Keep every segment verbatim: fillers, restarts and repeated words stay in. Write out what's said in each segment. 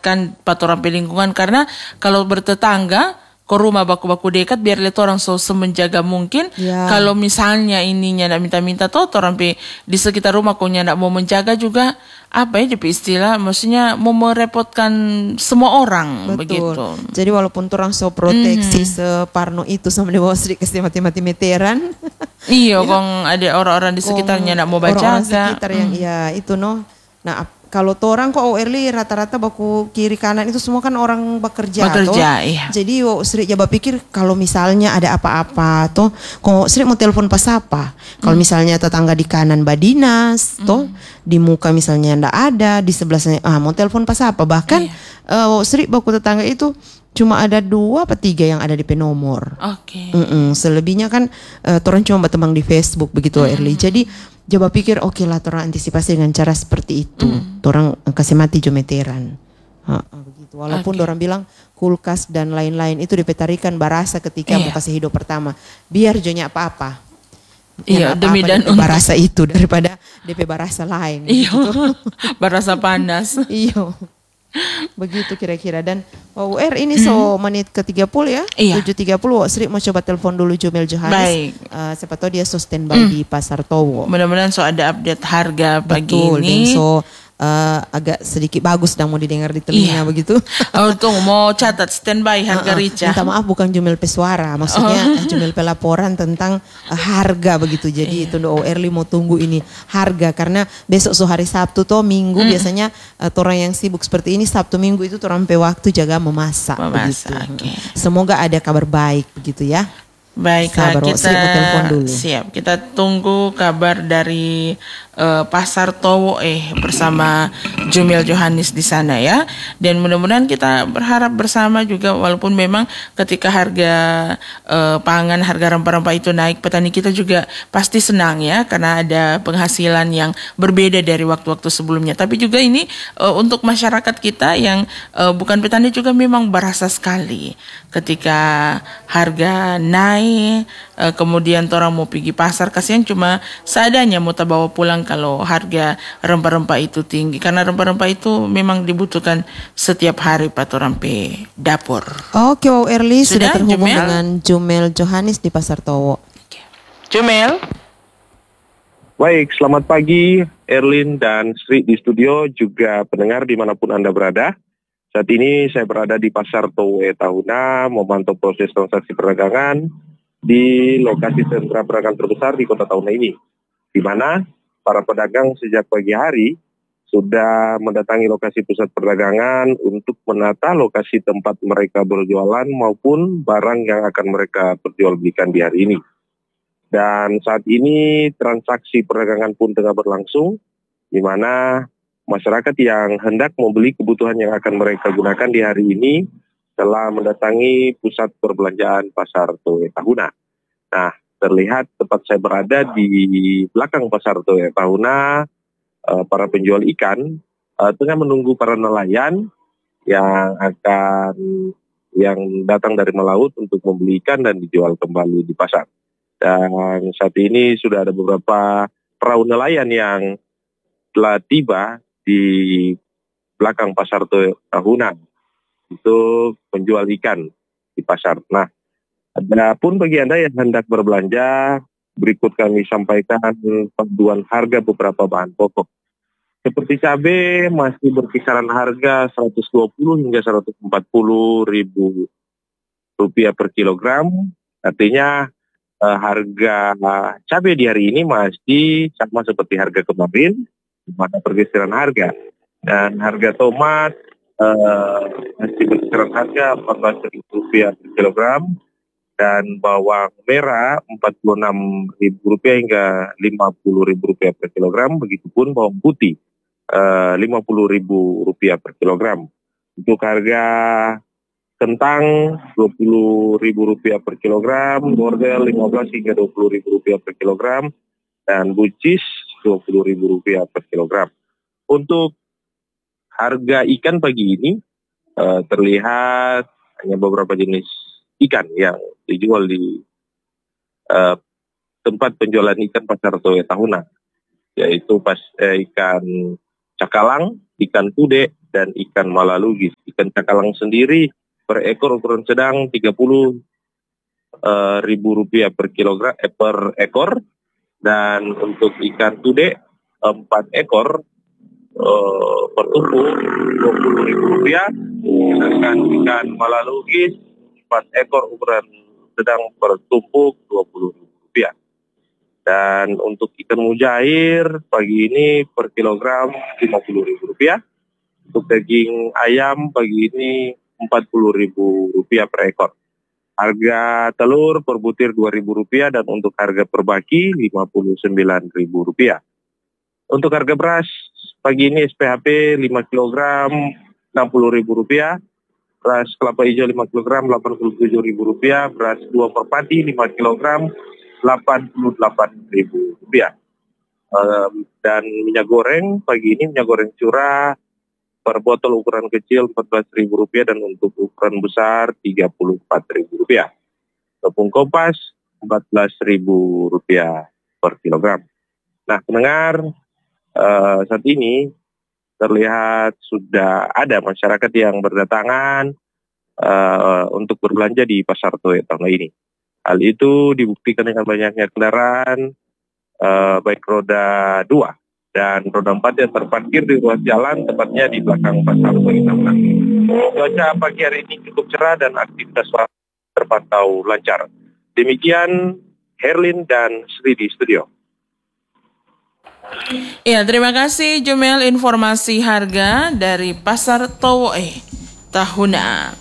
merepotkan patoran lingkungan, karena kalau bertetangga ke rumah baku-baku dekat biar lihat orang so semenjaga mungkin. Ya. Kalau misalnya ininya nak minta-minta tuh orang pe di sekitar rumah konya nak mau menjaga juga, apa ya jadi istilah, maksudnya mau merepotkan semua orang. Betul. Begitu. Jadi walaupun orang so proteksi Mhm. separno itu sama di bawah sedikit mati-mati meteran. Iya, kong ada orang-orang di sekitarnya nak mau baca. Orang-orang sekitar yang ya itu no. Nah, kalau orang kok early rata-rata baku kiri kanan itu semua kan orang bekerja, Bekerja, toh. iya. Jadi yo sering coba pikir kalau misalnya ada apa-apa toh, kok sering mau telepon pas apa? Kalau misalnya tetangga di kanan badinas, toh di muka misalnya ndak ada, di sebelahnya ah mau telepon pas apa? Bahkan Iya. eh, sering baku tetangga itu cuma ada dua atau tiga yang ada di penomor. Oke. Mm-mm, selebihnya kan uh, orang cuma bertembang di Facebook begitu early. Jadi coba pikir oke lah orang antisipasi dengan cara seperti itu. Orang kasih mati jometeran. Ha, begitu. Walaupun Oke. orang bilang kulkas dan lain-lain itu dipetarikan barasa ketika Iya. mau kasih hidup pertama. Biar jonya apa-apa. Iya, Yang demi apa-apa dan D P untuk. barasa itu daripada D P barasa lain. Iya. Gitu. Berasa panas. Iya. Begitu kira-kira. Dan oh, R ini so menit ke tiga puluh ya. Iya. tujuh tiga puluh. Sri mau coba telepon dulu Jumel Johannes. Baik. Uh, siapa tahu dia so standby di Pasar Towo. Mudah-mudahan so ada update harga pagi Betul. ini. Dan so uh, agak sedikit bagus dan mau didengar di telinga Iya. begitu. Oh, tunggu mau catat standby harga Uh-uh. rica. Minta maaf bukan Jumel pesuara, maksudnya uh, Jumel pelaporan tentang uh, harga begitu. Jadi itu do early mau tunggu ini harga karena besok so hari Sabtu toh Minggu biasanya uh, orang yang sibuk seperti ini Sabtu Minggu itu orang pe waktu jaga memasak, Memasak, begitu. oke. Semoga ada kabar baik begitu ya. Baiklah, Sabar, Wak. kita Sri mau telepon dulu. siap. Kita tunggu kabar dari uh, Pasar Towo eh bersama Jumel Johannes di sana ya. Dan mudah-mudahan kita berharap bersama juga, walaupun memang ketika harga uh, pangan, harga rempah-rempah itu naik, petani kita juga pasti senang ya karena ada penghasilan yang berbeda dari waktu-waktu sebelumnya. Tapi juga ini uh, untuk masyarakat kita yang uh, bukan petani juga memang berasa sekali ketika harga naik. Uh, kemudian orang mau pergi pasar, kasihan cuma seadanya mau bawa pulang kalau harga rempah-rempah itu tinggi, karena rempah-rempah itu memang dibutuhkan setiap hari pak orang pe dapur. Oke, Wow Erli sudah, Sudah, terhubung Jumel? dengan Jumel Johannes di Pasar Towo. Jumel, Baik, selamat pagi Erlin dan Sri di studio, juga pendengar dimanapun Anda berada. Saat ini saya berada di Pasar Towo Tahuna, memantau proses transaksi perdagangan di lokasi sentra perdagangan terbesar di kota Tahuna ini, di mana para pedagang sejak pagi hari sudah mendatangi lokasi pusat perdagangan untuk menata lokasi tempat mereka berjualan maupun barang yang akan mereka perjualbelikan di hari ini. Dan saat ini transaksi perdagangan pun tengah berlangsung, di mana masyarakat yang hendak membeli kebutuhan yang akan mereka gunakan di hari ini telah mendatangi pusat perbelanjaan Pasar Towo Tahuna. Nah, terlihat tempat saya berada di belakang Pasar Towo Tahuna, uh, para penjual ikan uh, tengah menunggu para nelayan yang akan yang datang dari melaut untuk membeli ikan dan dijual kembali di pasar. Dan saat ini sudah ada beberapa perahu nelayan yang telah tiba di belakang Pasar Towo Tahuna untuk menjual ikan di pasar. Nah, adapun bagi Anda yang hendak berbelanja, berikut kami sampaikan panduan harga beberapa bahan pokok. Seperti cabai masih berkisaran harga seratus dua puluh hingga seratus empat puluh ribu rupiah per kilogram. Artinya eh, harga cabai di hari ini masih sama seperti harga kemarin, di mana pergeseran harga. Dan harga tomat Uh, masih berkisaran harga empat belas ribu rupiah per kilogram, dan bawang merah empat puluh enam ribu rupiah hingga lima puluh ribu rupiah per kilogram, begitupun bawang putih uh, lima puluh ribu rupiah per kilogram. Untuk harga kentang dua puluh ribu rupiah per kilogram, bordel lima belas hingga dua puluh ribu rupiah per kilogram, dan buncis dua puluh ribu rupiah per kilogram. Untuk harga ikan pagi ini uh, terlihat hanya beberapa jenis ikan yang dijual di uh, tempat penjualan ikan Pasar Towo Tahuna, yaitu pas, eh, ikan cakalang, ikan tude, dan ikan malalugis. ikan cakalang sendiri per ekor ukuran sedang tiga puluh ribu rupiah per kilogram eh, per ekor, dan untuk ikan tude empat ekor uh, per tumpuk dua puluh ribu rupiah, sedangkan ikan malalugis empat ekor ukuran sedang per tumpuk dua puluh ribu rupiah. Dan untuk ikan mujair pagi ini per kilogram lima puluh ribu rupiah. Untuk daging ayam pagi ini empat puluh ribu rupiah per ekor. Harga telur per butir dua ribu rupiah, dan untuk harga per baki lima puluh sembilan ribu rupiah. Untuk harga beras pagi ini S P H P lima kilogram enam puluh ribu rupiah. Beras kelapa hijau lima kilogram delapan puluh tujuh ribu rupiah. Beras dua merpati lima kilogram delapan puluh delapan ribu rupiah. Um, dan minyak goreng pagi ini minyak goreng curah per botol ukuran kecil empat belas ribu rupiah, dan untuk ukuran besar tiga puluh empat ribu rupiah. Tepung kompas empat belas ribu rupiah per kilogram. Nah, pendengar, uh, saat ini terlihat sudah ada masyarakat yang berdatangan uh, untuk berbelanja di Pasar Toe tahun ini. Hal itu dibuktikan dengan banyaknya kendaraan uh, baik roda dua dan roda empat yang terparkir di ruas jalan, tepatnya di belakang Pasar Toe Tahuna. Cuaca pagi hari ini cukup cerah dan aktivitas warga terpantau lancar. Demikian Herlin dan Sri di studio. Ya, terima kasih Jumel, informasi harga dari Pasar Toe Tahuna.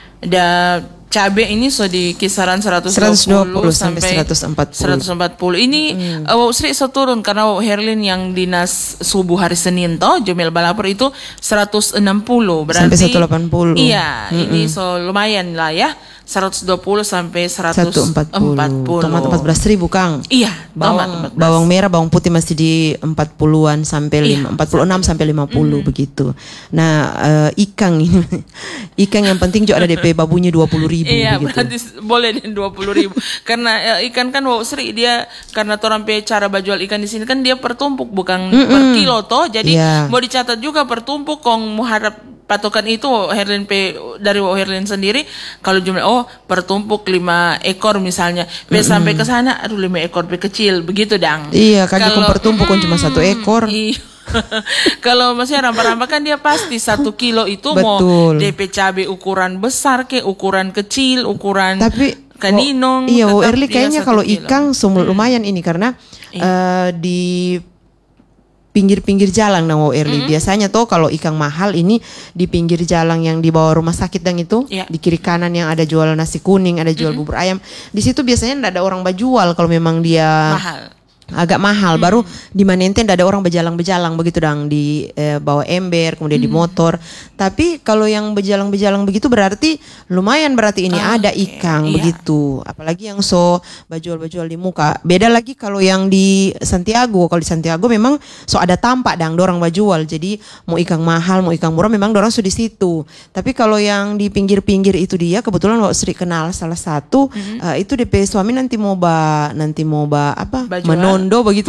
Dan cabai ini so di kisaran seratus dua puluh sampai seratus empat puluh. Ini hmm. uh, Sri so turun karena Herlin yang dinas subuh hari Senin toh Jumel Balapur itu seratus enam puluh, berarti sampai seratus delapan puluh. Iya, hmm. ini so lumayan lah ya. seratus dua puluh sampai seratus empat puluh. Tomat empat belas ribu, Kang. Iya, bawang, bawang merah, bawang putih masih di empat puluhan sampai iya, empat puluh enam sampai lima puluh mm. begitu. Nah, uh, ikan ini ikan yang penting juga ada D P babunya dua puluh ribu iya, begitu. Berarti boleh dua puluh ribu. Karena uh, ikan kan wow Sri dia karena orang pe cara bajual ikan di sini kan dia per tumpuk bukan mm-mm. per kilo toh. Jadi yeah. mau dicatat juga per tumpuk kong mau harap patokan itu Herlin P dari Herlin sendiri kalau jumlah oh pertumpuk lima ekor misalnya, P mm-hmm. sampai ke sana aduh lima ekor P kecil begitu dang. Iya, kan kalau pertumpuk mm, cuma satu ekor. Iya. Kalau masih rampa-rampa kan dia pasti satu kilo itu betul. Mau D P cabai ukuran besar ke ukuran kecil, ukuran tapi kaninong. Oh, iya, Erli kayaknya kalau ikan sumber lumayan ini karena iya. uh, di pinggir-pinggir jalan nang Erli. Mm-hmm. Biasanya tuh kalau ikan mahal ini di pinggir jalan yang di bawah rumah sakit dan itu yeah. di kiri kanan yang ada jual nasi kuning, ada jual mm-hmm. bubur ayam. Di situ biasanya enggak ada orang berjual kalau memang dia mahal. Agak mahal, hmm. baru di Manenten ada orang bejalang-bejalang begitu dang di eh, bawa ember, kemudian hmm. di motor. Tapi kalau yang bejalang-bejalang begitu berarti lumayan berarti ini oh, ada ikan okay. begitu. Apalagi yang so bajual-bajual di muka. Beda lagi kalau yang di Santiago. Kalau di Santiago memang so ada tampak dang dorang bajual. Jadi mau ikan mahal, mau ikan murah memang dorang so di situ. Tapi kalau yang di pinggir-pinggir itu dia kebetulan waktu Sri kenal salah satu hmm. uh, itu D P suami nanti mau ba nanti mau ba apa? Menun Mondo begitu,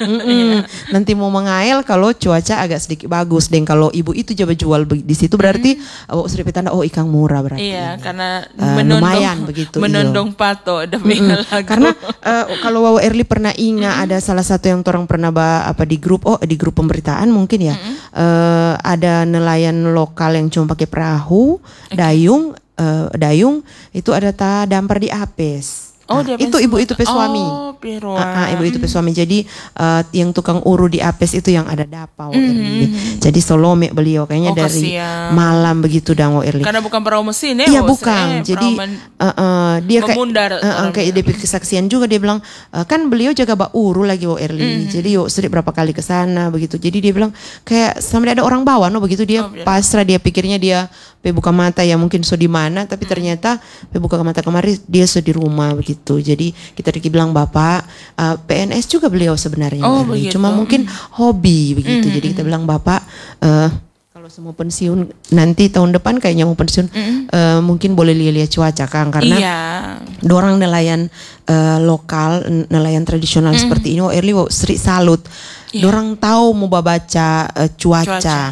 nanti mau mengail kalau cuaca agak sedikit bagus. Dan kalau ibu itu coba jual di situ berarti mm. oh Sri tanda oh ikan murah berarti. Iya, karena uh, menondong, lumayan begitu. Menondong iyo. Pato demi mm-hmm. lagu. Karena uh, kalau Wawa Erli pernah ingat mm. ada salah satu yang orang pernah ba, apa di grup oh di grup pemberitaan mungkin ya mm. uh, ada nelayan lokal yang cuma pakai perahu, okay. dayung, uh, dayung itu ada ta dampar di Apes. Oh, nah, itu ibu itu pe suami. Oh, uh, uh, ibu itu pe suami. Jadi uh, yang tukang uru di Apes itu yang ada dapau mm-hmm. Erli. Jadi Solome beliau kayaknya oh, dari kasihan. Malam begitu dang Erli. Karena bukan perahu mesin ya. Iya bukan. Eh, Jadi uh, uh, dia kayak uh, uh, kayak D P kesaksian juga dia bilang uh, kan beliau jaga ba uru lagi Erli. Mm-hmm. Jadi yuk sering berapa kali ke sana begitu. Jadi dia bilang kayak sama ada orang bawa no begitu dia oh, pasrah dia pikirnya dia pe buka mata ya mungkin so di mana tapi ternyata pe buka mata kemarin dia so di rumah begitu. Jadi kita bilang bapak uh, P N S juga beliau sebenarnya, oh, cuma mungkin hobi begitu. Mm-hmm. Jadi kita bilang bapak uh, kalau semua pensiun nanti tahun depan kayaknya mau pensiun mm-hmm. uh, mungkin boleh lihat cuaca Kang karena iya. dorang nelayan uh, lokal nelayan tradisional mm-hmm. seperti ini. Oh Erli oh, Sri salut, yeah. dorang tahu mau baca uh, cuaca. cuaca.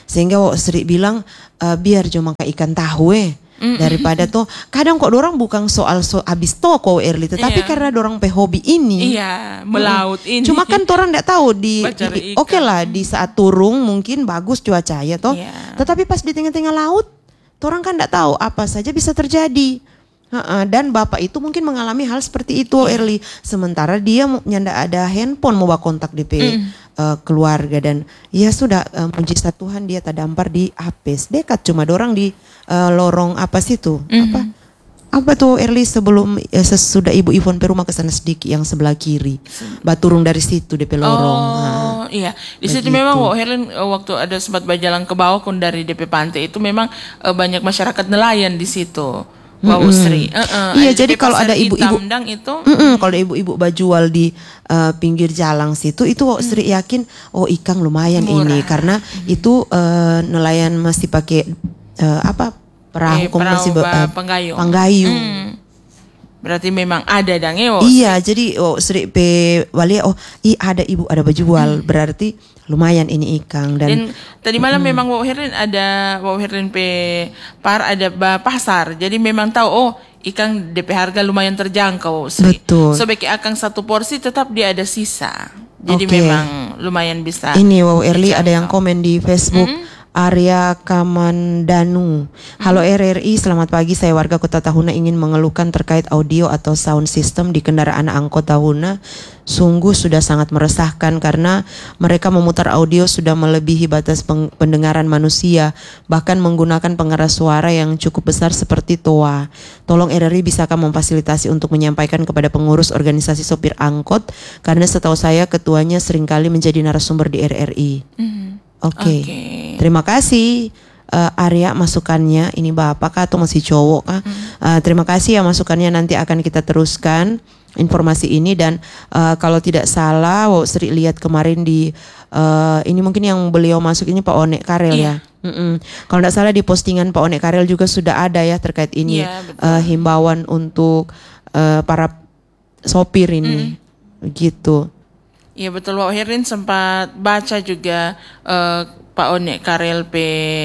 Sehingga Wak Sri bilang uh, biar cuma makan ikan tahu eh. Mm-mm. Daripada tuh kadang kok dorang bukan soal so abis toko early, tetapi yeah. karena dorang pe hobi ini, iya, melaut mm, ini. Cuma kan orang tidak tahu di, di oke okay lah di saat turung mungkin bagus cuaca ya toh, yeah. tetapi pas di tengah-tengah laut, orang kan tidak tahu apa saja bisa terjadi. Uh-uh, dan bapak itu mungkin mengalami hal seperti itu yeah. early. Sementara dia nyanda ada handphone mau bawa kontak D P mm. uh, keluarga dan ya sudah uh, mujizat Tuhan dia terdampar di Apes dekat cuma dorang di uh, lorong apa situ mm-hmm. apa apa tuh early sebelum uh, sesudah Ibu Ivon pe rumah ke sana sedikit yang sebelah kiri baturung dari situ D P lorong. Oh nah, iya di situ memang Wak Herlin uh, waktu ada sempat berjalan ke bawah kun dari D P pantai itu memang uh, banyak masyarakat nelayan di situ. Wow, Sri. Uh-uh. Iya, jadi kalau ada ibu-ibu itu, kalau ada ibu-ibu bajual di uh, pinggir jalan situ, itu mm. Sri yakin, oh ikan lumayan murah. Ini karena mm. itu uh, nelayan masih pakai uh, apa perahu, eh, perahu masih uh, penggayung. penggayung. Mm. Berarti memang ada dang ya. Iya, jadi oh Sri pe wali oh i ada ibu ada bajual mm. berarti lumayan ini ikan dan, dan tadi malam mm. memang Wak Herlin ada Wak Herlin pe par ada pasar jadi memang tahu oh ikan D P harga lumayan terjangkau Sri. Betul. Sebagai akang satu porsi tetap dia ada sisa jadi okay. memang lumayan bisa ini Wak Erli ada yang komen di Facebook mm-hmm. Arya Kamandanu. Halo R R I, selamat pagi. Saya warga Kota Tahuna ingin mengeluhkan terkait audio atau sound system di kendaraan angkot Tahuna. Sungguh sudah sangat meresahkan karena mereka memutar audio sudah melebihi batas pendengaran manusia, bahkan menggunakan pengeras suara yang cukup besar seperti toa. Tolong R R I bisakah memfasilitasi untuk menyampaikan kepada pengurus organisasi sopir angkot karena setahu saya ketuanya seringkali menjadi narasumber di R R I. Mm-hmm. Oke, okay. okay. Terima kasih uh, Arya masukannya. Ini bapak kah atau masih cowok kah? Hmm. Uh, terima kasih ya masukannya, nanti akan kita teruskan informasi ini dan uh, kalau tidak salah, Wak Sri lihat kemarin di uh, ini mungkin yang beliau masuk ini Pak Onek Karel yeah. ya. Mm-mm. Kalau tidak salah di postingan Pak Onek Karel juga sudah ada ya terkait ini yeah, uh, himbauan untuk uh, para sopir ini, mm. gitu. Iya betul, Wak Herlin sempat baca juga uh, Pak Onek Karel P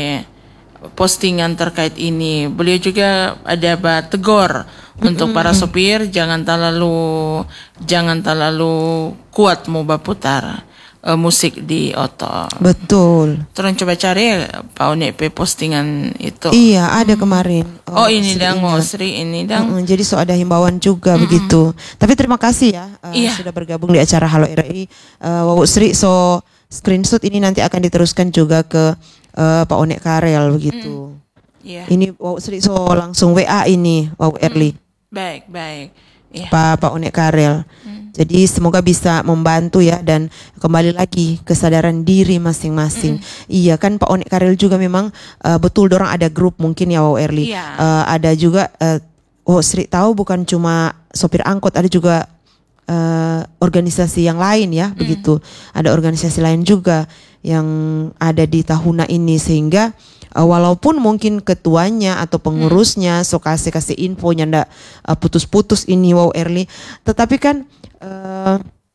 postingan terkait ini. Beliau juga ada tegur mm-hmm. untuk para sopir jangan terlalu jangan terlalu kuat mau berputar uh, musik di oto. Betul. Terus coba cari Pak Onek P postingan itu. Iya ada kemarin. Oh, oh ini dang, oh Sri ini dang. Mm-hmm, jadi so ada himbauan juga mm-hmm. begitu. Tapi terima kasih ya uh, iya. sudah bergabung di acara Halo R R I. Uh, Wak Sri so screenshot ini nanti akan diteruskan juga ke uh, Pak Onek Karel begitu. Mm. Yeah. Ini Wak Sri so langsung W A ini Wak Erli. Mm. Baik baik. Yeah. Pak Pak Onek Karel. Mm. Jadi semoga bisa membantu ya dan kembali lagi kesadaran diri masing-masing. Mm-hmm. Iya kan Pak Onek Karel juga memang uh, betul dorang ada grup mungkin ya Wak Erli. Yeah. Uh, ada juga uh, oh Sri tahu bukan cuma sopir angkot, ada juga uh, organisasi yang lain ya, mm. begitu. Ada organisasi lain juga yang ada di Tahuna ini sehingga uh, walaupun mungkin ketuanya atau pengurusnya mm. so kasih kasih infonya ndak uh, putus-putus ini Wak Erli, tetapi kan Uh,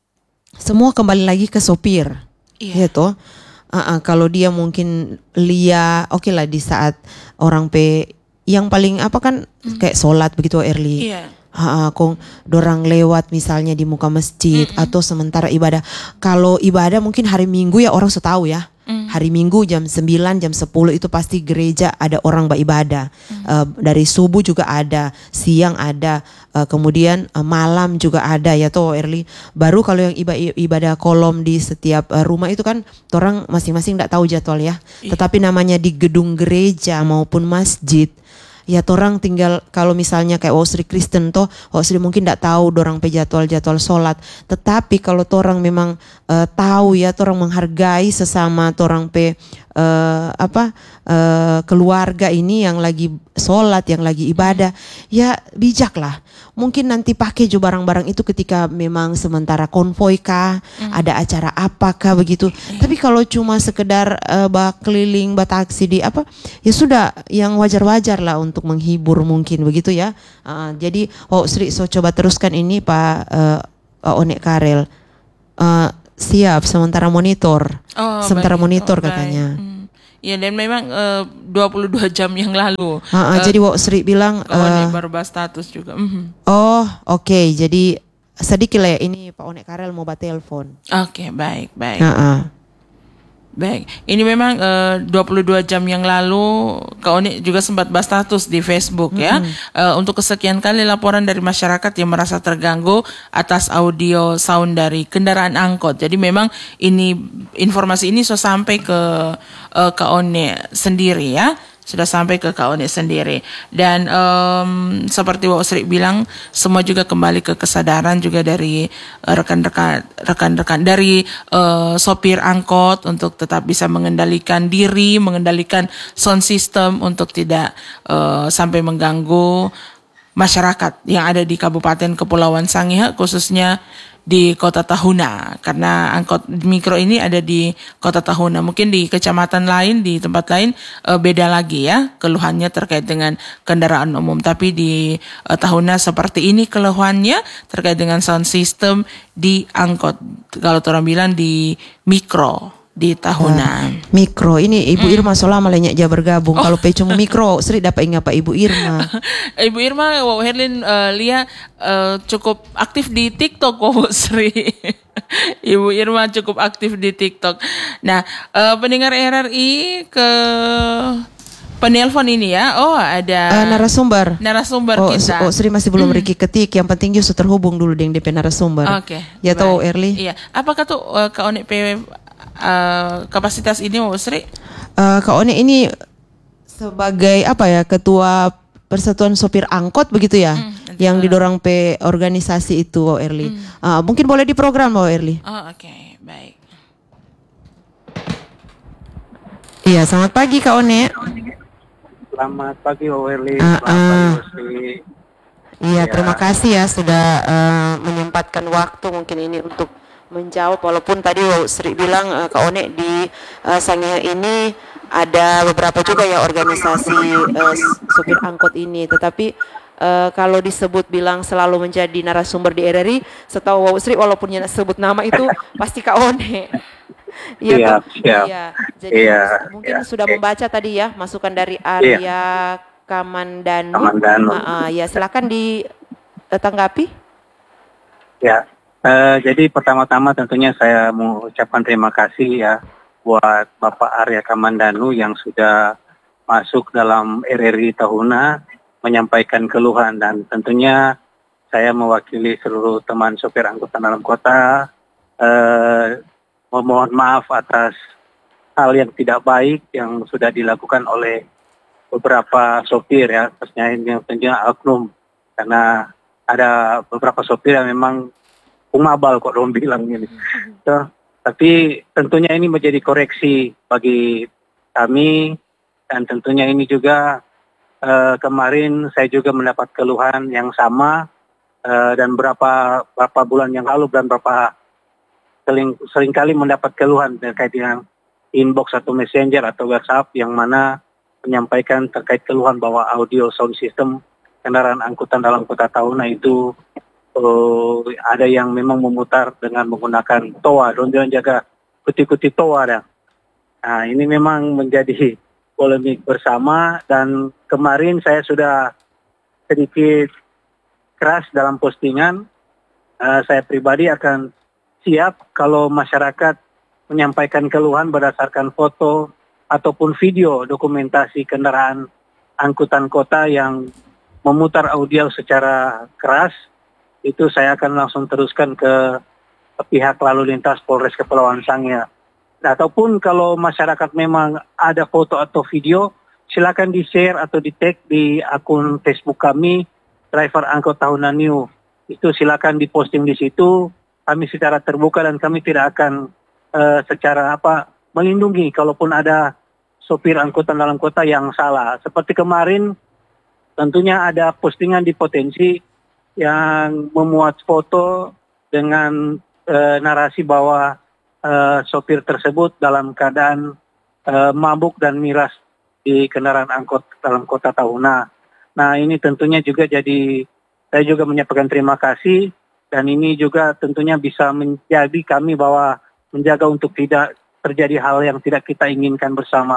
semua kembali lagi ke sopir, yeah. gitu. Uh-uh, kalau dia mungkin lia, oke okay lah di saat orang pe yang paling apa kan mm. kayak sholat begitu early. Yeah. Uh, kong dorang lewat misalnya di muka masjid mm-mm. atau sementara ibadah. Kalau ibadah mungkin hari Minggu ya orang sudah tahu ya. Mm. Hari Minggu jam sembilan, jam sepuluh itu pasti gereja ada orang beribadah. Mm. Uh, dari subuh juga ada, siang ada, uh, kemudian uh, malam juga ada ya toh early. Baru kalau yang ibadah, ibadah kolom di setiap uh, rumah itu kan orang masing-masing tidak tahu jadwal ya. Yeah. Tetapi namanya di gedung gereja maupun masjid, ya torang tinggal kalau misalnya kayak Wak Sri Kristen toh Wak Sri mungkin tidak tahu dorang pe jadwal-jadwal sholat, tetapi kalau torang memang uh, tahu ya torang menghargai sesama torang pe uh, apa uh, keluarga ini yang lagi sholat, yang lagi ibadah, ya bijaklah. Mungkin nanti pakai jo barang-barang itu ketika memang sementara konvoi kah, mm. ada acara apakah begitu. Mm. Tapi kalau cuma sekedar uh, bak keliling bataksi di apa, ya sudah yang wajar-wajar lah untuk menghibur mungkin begitu ya. Uh, jadi oh Sri so coba teruskan ini Pak uh, Onek Karel. Uh, siap sementara monitor. Oh, sementara baik. monitor oh, katanya. Hmm. Ya, dan memang uh, dua puluh dua jam yang lalu. Ha, uh, jadi Wak Sri bilang Kak One uh, berubah status juga. Mm-hmm. Oh, oke. Okay. Jadi sedikit lah ya, ini Pak One Karel mau telepon. Oke, okay, baik, baik. Uh-uh. Baik, ini memang uh, dua puluh dua jam yang lalu Kak One juga sempat bahas status di Facebook ya. Hmm. Uh, untuk kesekian kali laporan dari masyarakat yang merasa terganggu atas audio sound dari kendaraan angkot. Jadi memang ini informasi ini sudah sampai ke uh, Kak One sendiri ya. Sudah sampai ke Kak One sendiri. Dan um, seperti Wak Sri bilang, semua juga kembali ke kesadaran juga dari uh, rekan-rekan rekan-rekan dari uh, sopir angkot untuk tetap bisa mengendalikan diri, mengendalikan sound system untuk tidak uh, sampai mengganggu masyarakat yang ada di Kabupaten Kepulauan Sangihe, khususnya di Kota Tahuna, karena angkot mikro ini ada di Kota Tahuna. Mungkin di kecamatan lain, di tempat lain e, beda lagi ya keluhannya terkait dengan kendaraan umum. Tapi di e, Tahuna seperti ini keluhannya terkait dengan sound system di angkot. Kalau orang bilang di mikro di Tahuna. Uh, mikro ini Ibu mm. Irma selama banyak aja bergabung. Oh. Kalau pecung mikro, Sri dapat ingat Pak Ibu Irma. Ibu Irma, Wak Herlin uh, Lia uh, cukup aktif di TikTok kok Sri. Ibu Irma cukup aktif di TikTok. Nah, uh, pendengar R R I ke penelpon ini ya. Oh, ada uh, narasumber. Narasumber oh, kita. Oh, Sri masih belum mm. Riki ketik. Yang penting justru terhubung dulu dengan D P narasumber. Oke. Okay, ya tahu Erli. Iya. Apakah tuh uh, Kak One P Uh, kapasitas ini Wak Sri? Uh, Kak One ini sebagai apa ya, ketua Persatuan Sopir Angkot begitu ya, hmm, yang didorong P organisasi itu Wak Erli. Hmm. Uh, mungkin boleh diprogram Wak Erli. Oh oke, okay. Baik. Iya, selamat pagi Kak One. Selamat pagi Wak Erli. Uh, Selamat pagi uh, Wak Sri. Iya, ya. Terima kasih ya sudah uh, menyempatkan waktu mungkin ini untuk menjawab, walaupun tadi Sri bilang uh, Kak One di uh, Sangihe ini ada beberapa juga ya organisasi uh, sopir angkot ini, tetapi uh, kalau disebut bilang selalu menjadi narasumber di R R I, setahu Sri walaupun yang sebut nama itu pasti Kak One. Iya, iya. Jadi iya, mungkin iya, sudah iya. membaca tadi ya masukan dari Arya iya. Kamandanu. Kamandanu. Uh, uh, ya silakan ditanggapi. Ya. Uh, jadi pertama-tama tentunya saya mengucapkan terima kasih ya buat Bapak Arya Kamandanu yang sudah masuk dalam R R I Tahuna menyampaikan keluhan, dan tentunya saya mewakili seluruh teman sopir angkutan dalam kota uh, memohon maaf atas hal yang tidak baik yang sudah dilakukan oleh beberapa sopir ya, khususnya yang tentunya oknum, karena ada beberapa sopir yang memang umabal kok orang bilang ini. So, tapi tentunya ini menjadi koreksi bagi kami, dan tentunya ini juga uh, kemarin saya juga mendapat keluhan yang sama uh, dan berapa berapa bulan yang lalu dan berapa sering seringkali mendapat keluhan terkait dengan inbox atau messenger atau WhatsApp yang mana menyampaikan terkait keluhan bahwa audio sound system kendaraan angkutan dalam Kota Tahuna itu Uh, ada yang memang memutar dengan menggunakan toa, dan jaga kuti-kuti toa dah. Nah, ini memang menjadi polemik bersama, dan kemarin saya sudah sedikit keras dalam postingan. Uh, saya pribadi akan siap kalau masyarakat menyampaikan keluhan berdasarkan foto ataupun video dokumentasi kendaraan angkutan kota yang memutar audio secara keras. Itu saya akan langsung teruskan ke pihak lalu lintas Polres Kepulauan Sangihe. Ataupun kalau masyarakat memang ada foto atau video, silakan di-share atau di-tag di akun Facebook kami, Driver Angkot Tahuna New. Itu silakan diposting di situ. Kami secara terbuka dan kami tidak akan uh, secara apa melindungi kalaupun ada sopir angkutan dalam kota yang salah. Seperti kemarin tentunya ada postingan di Potensi yang memuat foto dengan e, narasi bahwa e, sopir tersebut dalam keadaan e, mabuk dan miras di kendaraan angkot dalam Kota Tahuna. Nah, ini tentunya juga jadi, saya juga menyampaikan terima kasih, dan ini juga tentunya bisa menjadi kami bahwa menjaga untuk tidak terjadi hal yang tidak kita inginkan bersama.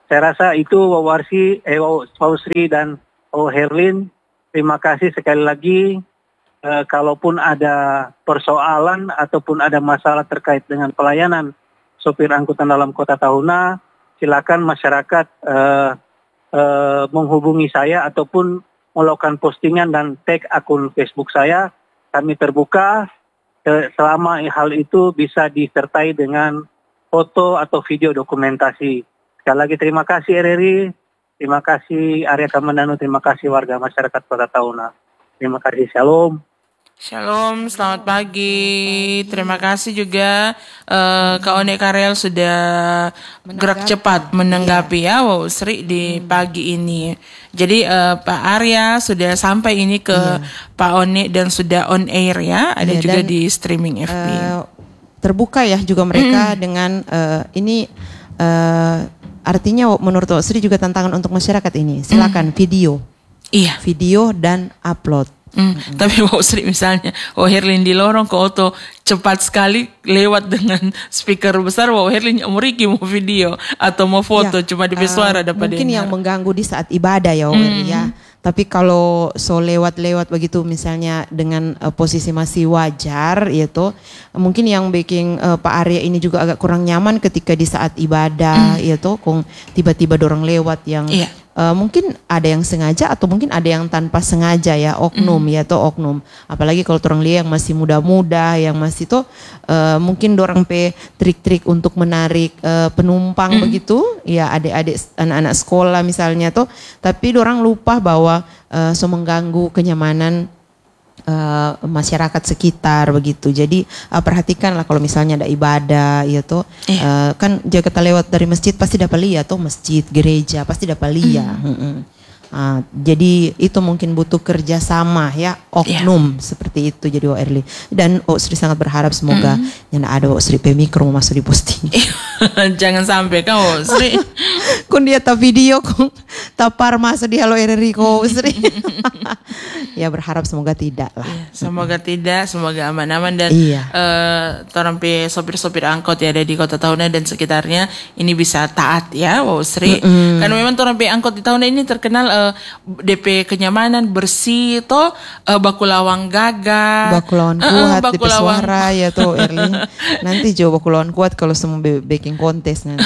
saya rasa itu Wawarsi, eh, Wausri dan Oh Herlin, terima kasih sekali lagi. Eh, kalaupun ada persoalan ataupun ada masalah terkait dengan pelayanan sopir angkutan dalam Kota Tahuna, silakan masyarakat eh, eh, menghubungi saya ataupun melakukan postingan dan tag akun Facebook saya. Kami terbuka eh, selama hal itu bisa disertai dengan foto atau video dokumentasi. Sekali lagi terima kasih R R I, terima kasih Arya Kamandanu, terima kasih warga masyarakat Kota Tahuna. Terima kasih, shalom. Shalom, selamat pagi. Terima kasih juga uh, Kak One Karel sudah menanggapi. gerak cepat menanggapi iya. ya Wow Sri di hmm. pagi ini. Jadi uh, Pak Arya sudah sampai ini ke iya. Pak One dan sudah on air ya. Ada iya, juga dan, di streaming F B. Uh, terbuka ya juga mereka hmm. dengan uh, ini uh, artinya menurut Wow Sri juga tantangan untuk masyarakat ini. Silakan hmm. video. Iya. Video dan upload. Hmm, mm-hmm. Tapi Wow Sri misalnya, Oh Herlin di lorong ke Oto cepat sekali lewat dengan speaker besar. Wow Herlin mau Riki mau video atau mau foto ya, cuma di uh, suara dapat mungkin dengar. Yang mengganggu di saat ibadah ya, mm-hmm. ya. Tapi kalau so lewat-lewat begitu misalnya dengan uh, posisi masih wajar, yaitu mungkin yang bikin uh, Pak Arya ini juga agak kurang nyaman ketika di saat ibadah, mm. yaitu kong tiba-tiba dorong lewat yang. Yeah. Uh, mungkin ada yang sengaja atau mungkin ada yang tanpa sengaja ya, oknum mm. ya atau oknum. Apalagi kalau orang lihat yang masih muda-muda, yang masih tuh uh, mungkin dorang pe trik-trik untuk menarik uh, penumpang mm. begitu, ya adik-adik anak-anak sekolah misalnya tuh. Tapi dorang lupa bahwa uh, so mengganggu kenyamanan Uh, masyarakat sekitar begitu. Jadi uh, perhatikanlah kalau misalnya ada ibadah ya tuh eh. uh, kan jika kita lewat dari masjid pasti dapat lihat tuh masjid, gereja pasti dapat lihat. Mm. Mm-mm. Uh, jadi itu mungkin butuh kerjasama ya oknum yeah. seperti itu jadi O Erli dan O Sri sangat berharap semoga mm. yang ada O Sri pemikro masuk di posting. Jangan sampai kan O Sri kun dia tak video kun tapar masuk di Halo R R I ko O Sri. Ya berharap semoga tidak lah. Yeah, semoga mm-hmm. tidak, semoga aman-aman dan iya. uh, torampi sopir-sopir angkot ya ada di Kota Tahuna dan sekitarnya ini bisa taat ya O Sri. Mm-hmm. Karena memang torampi angkot di Tahuna ini terkenal uh, D P kenyamanan bersih toh uh, baku lawang gagah baku lawan kuat uh, uh, D P suara ya toh Erlin nanti jo baku lawan kuat kalau semua baking kontes nanti.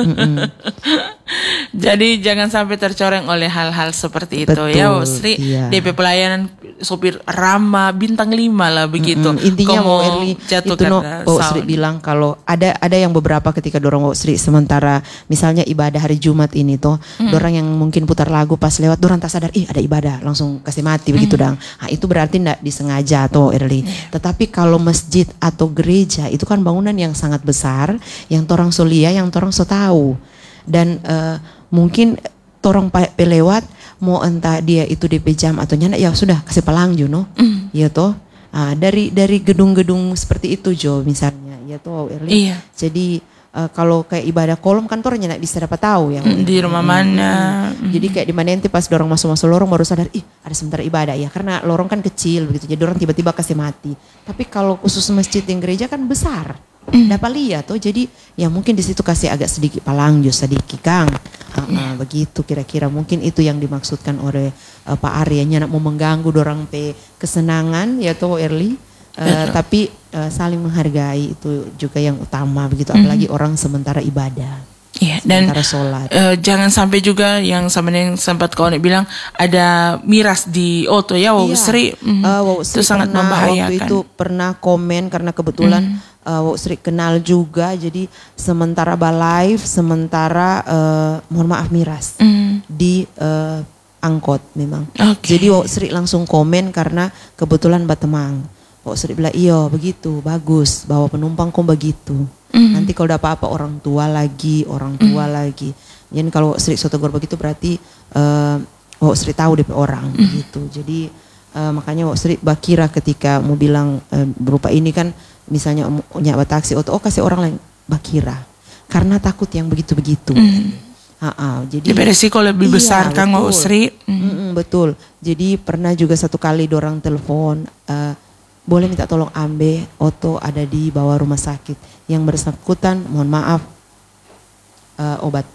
Jadi jangan sampai tercoreng oleh hal-hal seperti itu. Betul, ya Sri iya. D P pelayanan sopir ramah bintang lima lah begitu. Mm-hmm. Intinya mau Erli itu no Oh Sri bilang kalau ada ada yang beberapa ketika dorong Oh Sri sementara misalnya ibadah hari Jumat ini toh mm. dorang yang mungkin putar lagu pas lewat dorang tak sadar ih ada ibadah langsung kasih mati mm. begitu dang. Nah, itu berarti tidak disengaja toh Erli. Yeah. Tetapi kalau masjid atau gereja itu kan bangunan yang sangat besar yang torang so lihat yang torang so tahu dan uh, mungkin torong pelewat mau entah dia itu D P jam atau nyana ya sudah kasih palang jo no mm. ya toh uh, dari dari gedung-gedung seperti itu jo misalnya ya toh Erli. Iya. Jadi uh, kalau kayak ibadah kolom kan torang nyana bisa dapat tahu yang di rumah hmm. mana. Hmm. Jadi kayak di mana nanti pas dorong masuk-masuk lorong baru sadar ih ada sebentar ibadah ya karena lorong kan kecil begitu jadi orang tiba-tiba kasih mati. Tapi kalau khusus masjid yang gereja kan besar. Mm. Dapat lihat tuh jadi ya mungkin di situ kasih agak sedikit palang jo sedikit Kang. Uh, uh, begitu kira-kira mungkin itu yang dimaksudkan oleh uh, Pak Arya nak mau mengganggu dorang pe kesenangan ya tuh Erli uh, tapi uh, saling menghargai itu juga yang utama begitu apalagi mm. orang sementara ibadah. Iya dan uh, jangan sampai juga yang sama yang sempat kau bilang ada miras di Oto ya Wow iya. Sri mm, uh, Wow Sri itu sangat membahayakan. Waktu itu pernah komen karena kebetulan mm. Uh, Wow Sri kenal juga jadi sementara live sementara uh, mohon maaf miras mm. di uh, angkot memang. Okay. Jadi Wow Sri langsung komen karena kebetulan batemang. Wow Sri bilang iya begitu bagus bawa penumpang kok begitu. Mm. Nanti kalau ada apa-apa orang tua lagi orang tua mm. lagi. Jadi kalau Sri Sotogor begitu berarti uh, Wow Sri tahu D P orang mm. begitu. Jadi uh, makanya Wow Sri bakira ketika mau bilang uh, berupa ini kan misalnya nyawa taksi oh kasih orang lain bakira karena takut yang begitu-begitu. Mm. Ha-ha, jadi resiko lebih iya, besar Kang Wow Sri. Mm. Betul. Jadi pernah juga satu kali dorang telepon uh, boleh minta tolong ambe Oto ada di bawah rumah sakit yang bersangkutan mohon maaf uh, obat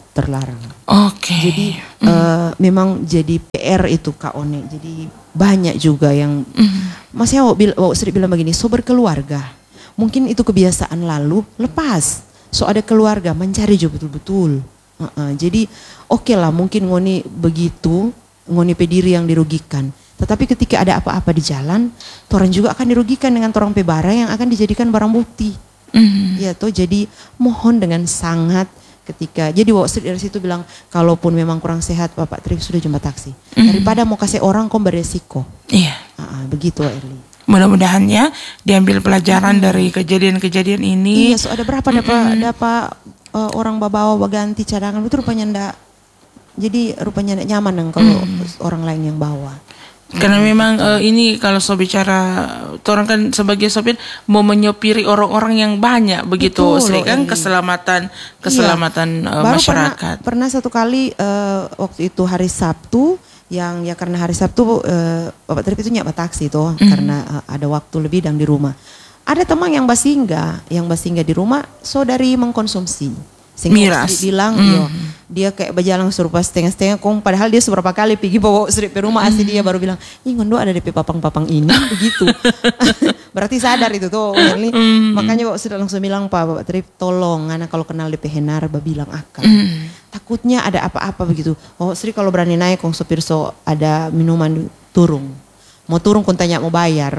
terlarang. Oke. Jadi mm. uh, memang jadi P R itu Kak One. Jadi banyak juga yang mm. Mas Yawo bil, sering bilang begini, so berkeluarga. Mungkin itu kebiasaan lalu, lepas. So ada keluarga, mencari juga betul-betul. Uh-uh. Jadi oke okay lah mungkin ngoni begitu, ngoni pediri yang dirugikan. Tetapi ketika ada apa-apa di jalan, orang juga akan dirugikan dengan orang pebara yang akan dijadikan barang bukti. Mm-hmm. Ya toh, jadi mohon dengan sangat ketika, jadi Wak Sri dari situ bilang, kalaupun memang kurang sehat Bapak Tri sudah jumpa taksi. Mm-hmm. Daripada mau kasih orang kok beresiko. Iya. Uh-uh, begitu Wak Erli. Mudah-mudahan ya diambil pelajaran mm-hmm. dari kejadian-kejadian ini. Iya, so ada berapa dapat mm-hmm. dapat uh, orang bawa baganti cadangan itu rupanya ndak. Jadi rupanya ndak nyaman dong kalau mm-hmm. orang lain yang bawa. Karena memang uh, ini kalau so bicara, orang kan sebagai sopir mau menyopiri orang-orang yang banyak begitu, sering kan keselamatan keselamatan iya. uh, Baru masyarakat. Pernah, pernah satu kali uh, waktu itu hari Sabtu, yang ya karena hari Sabtu uh, Bapak Tri itu nyawa taksi tuh mm. karena uh, ada waktu lebih dan di rumah. Ada teman yang basingga, yang basingga di rumah, saudari mengkonsumsi. Sehingga miras. Bilang, mm. yo, dia kayak berjalan serupa setengah-setengah kong, padahal dia seberapa kali pergi bawa Sri ke rumah, asli dia baru bilang, ih ngondo ada di papang-papang ini, begitu. Berarti sadar itu tuh, mm. Makanya Bapak Sri langsung bilang, Pak Bapak Tri tolong, anak kalau kenal D P Henar, Bapak bilang akan. Mm. Takutnya ada apa-apa begitu. Bapak Sri kalau berani naik, kong sopir so ada minuman turun. Mau turun kun tanya mau bayar.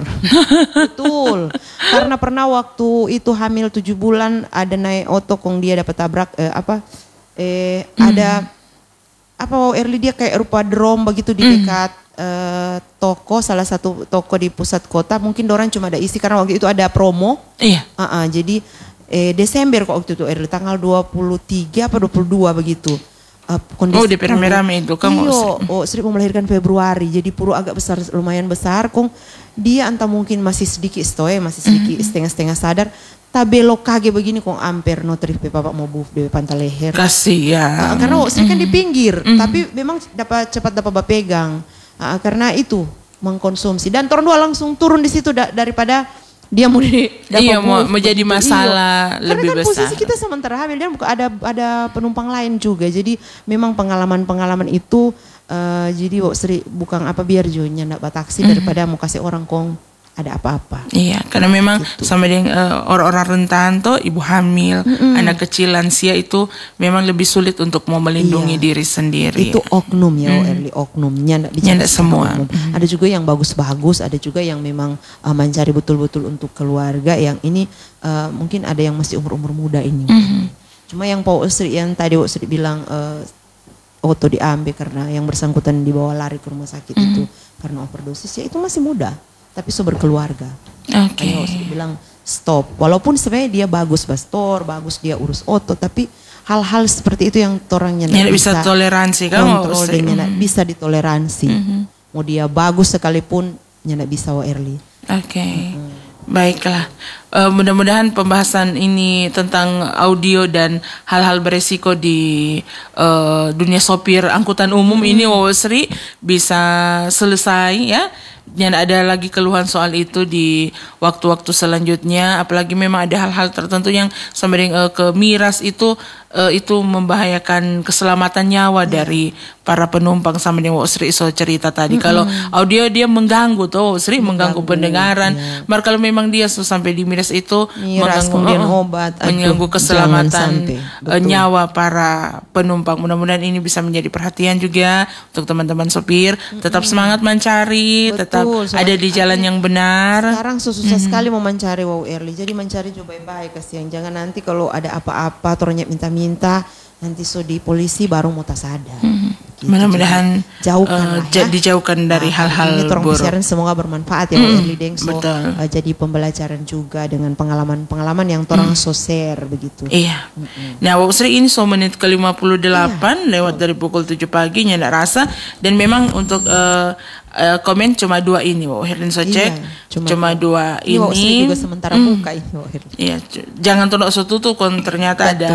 Betul. Karena pernah waktu itu hamil tujuh bulan ada naik oto kong dia dapat tabrak eh, apa eh mm. ada apa wow early dia kayak rupa drum begitu di dekat mm. eh, toko, salah satu toko di pusat kota. Mungkin orang cuma ada isi karena waktu itu ada promo. Iya. Uh-uh, jadi eh, Desember kok waktu itu early tanggal dua puluh tiga apa dua puluh dua begitu. Uh, oh di rame-rame itu kan. Iyo, oh Sri mau melahirkan Februari, jadi puru agak besar, lumayan besar. Kong dia entah mungkin masih sedikit stoe, masih sedikit mm-hmm. setengah-setengah sadar. Tabelo kage begini kong amper no trip bapak mau buf di pantai leher. Kasihan. Uh, karena oh, Sri kan di pinggir, mm-hmm. tapi memang dapat cepat dapat pegang. Uh, karena itu mengkonsumsi dan orang dua langsung turun di situ da- daripada dia mau di iya mau menjadi masalah iya. lebih Karena kan besar. posisi kita sementara hamil dan ada ada penumpang lain juga. Jadi memang pengalaman-pengalaman itu uh, jadi Sri bukan apa biar jonya ndak bataksi mm-hmm. daripada mau kasih orang kong ada apa-apa. Iya, karena memang gitu. Sama dengan uh, orang-orang rentan tuh ibu hamil, mm-hmm. anak kecil, lansia itu memang lebih sulit untuk mau melindungi iya. diri sendiri. Itu oknum ya, mm. early oknumnya tidak semua. Oknum. Mm. Ada juga yang bagus-bagus, ada juga yang memang uh, mencari betul-betul untuk keluarga. Yang ini uh, mungkin ada yang masih umur-umur muda ini. Mm-hmm. Cuma yang Pak Sri yang tadi Pak Sri bilang uh, oto diambil karena yang bersangkutan dibawa lari ke rumah sakit mm-hmm. itu karena overdosis ya itu masih muda. Tapi so berkeluarga. Oke. Okay. Saya bilang stop. Walaupun sebenarnya dia bagus pastor, bagus dia urus oto, tapi hal-hal seperti itu yang orangnya tidak bisa, bisa toleransi kan? Kontrol dan mm-hmm. bisa ditoleransi. Mm-hmm. Mau dia bagus sekalipun, tidak bisa wa early. Oke. Okay. Mm-hmm. Baiklah, uh, mudah-mudahan pembahasan ini tentang audio dan hal-hal beresiko di uh, dunia sopir angkutan umum hmm. ini Wawa Sri bisa selesai ya. Jangan ada lagi keluhan soal itu di waktu-waktu selanjutnya. Apalagi memang ada hal-hal tertentu yang sama dengan uh, ke miras itu uh, itu membahayakan keselamatan nyawa hmm. dari para penumpang sama dengan Sri so cerita tadi. Hmm. Kalau audio dia mengganggu tuh Sri mengganggu, mengganggu pendengaran. Ya. Mar kalau memang dia so, sampai di miras itu miras, mengganggu kemudian uh, obat, mengganggu keselamatan uh, nyawa para penumpang. Mudah-mudahan ini bisa menjadi perhatian juga untuk teman-teman sopir. Hmm. Tetap semangat mencari, betul. Tetap ada di jalan yang benar. Sekarang susah mm-hmm. sekali mau mencari wow early. Jadi mencari juga baik-baik kasihan. Jangan nanti kalau ada apa-apa tornya minta-minta nanti so di polisi baru mau tak sadar. Mm-hmm. Gitu. Mudah-mudahan jauhkan uh, ya. Dijauhkan dari nah, hal-hal ini buruk. Ini semoga bermanfaat ya mm, early deng. So uh, jadi pembelajaran juga dengan pengalaman-pengalaman yang torang mm. so share begitu. Iya. Mm-hmm. Nah, Wak Sri ini so menit ke lima puluh delapan iya. lewat oh. dari pukul tujuh pagi nyak rasa dan memang untuk uh, Uh, komen cuma dua ini, Wak Herlin so cek iya, cuma, cuma dua ini. Ini juga sementara hmm. buka ini, Wak Herlin. Iya, c- jangan tunduk setutu kon ternyata betul. Ada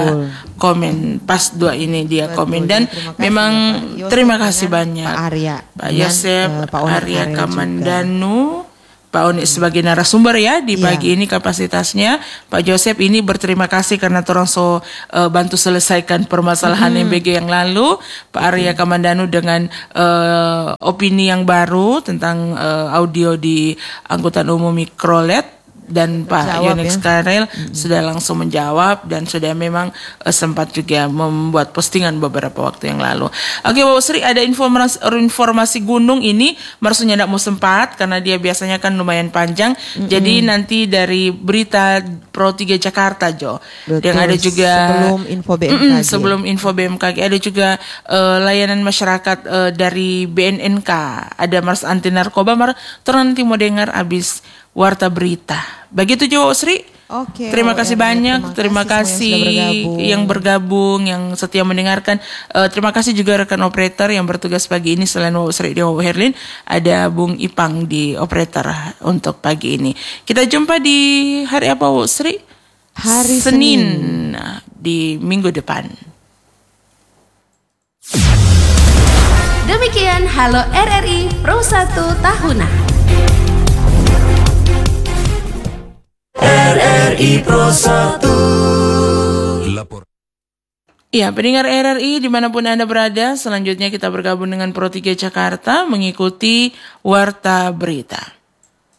komen pas dua ini dia betul. Komen dan terima memang kasih, terima kasih banyak Pak Arya, Pak Yosep, uh, Pak Arya Kamandanu, juga. Pak Oni sebagai narasumber ya di Iya. pagi ini kapasitasnya. Pak Joseph ini berterima kasih karena torang so uh, bantu selesaikan permasalahan Mm-hmm. M B G yang lalu. Pak Arya Kamandanu dengan uh, opini yang baru tentang uh, audio di angkutan umum mikrolet. Dan Pak Jawab, Yonex ya. Karel sudah langsung menjawab dan sudah memang uh, sempat juga membuat postingan beberapa waktu yang lalu. Oke, Bapak Sri, ada informasi informasi gunung ini maksudnya tidak mau sempat karena dia biasanya kan lumayan panjang. Mm-hmm. Jadi nanti dari berita Pro tiga Jakarta, Jo. Betul, Yang ada juga sebelum info B M K G. Mm-mm, sebelum info B M K G ada juga uh, layanan masyarakat uh, dari B N N K. Ada Mars Anti Narkoba, mar terus nanti mau dengar abis warta berita. Begitu Jo Sri. Oke. Terima oh, kasih ya, banyak. Terima kasih yang bergabung, yang setia mendengarkan. Uh, terima kasih juga rekan operator yang bertugas pagi ini selain Wawo Sri dan Wawo Herlin, ada Bung Ipang di operator untuk pagi ini. Kita jumpa di hari apa Wawo Sri? Hari Senin, Senin. di minggu depan. Demikian Halo R R I Pro satu Tahunan. R R I Pro satu. Lapor. Ya, pendengar R R I dimanapun Anda berada, selanjutnya kita bergabung dengan Pro tiga Jakarta mengikuti Warta Berita.